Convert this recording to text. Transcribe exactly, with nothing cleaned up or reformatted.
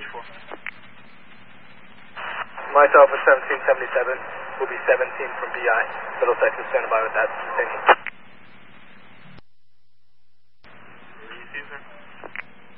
four. Myself is seventeen seventy-seven. Will be seventeen from B I. Middlesex is standing by with that. Continue.